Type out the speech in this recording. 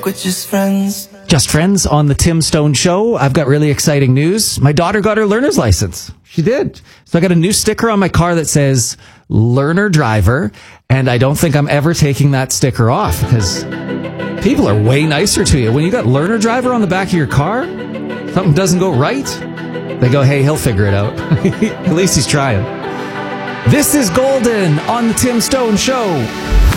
like we're just friends. Just Friends on the Tim Stone Show. I've got really exciting news. My daughter got her learner's license. She did. So I got a new sticker on my car that says learner driver. And I don't think I'm ever taking that sticker off because people are way nicer to you. When you got learner driver on the back of your car, something doesn't go right, they go, hey, he'll figure it out. At least he's trying. This is Golden on the Tim Stone Show.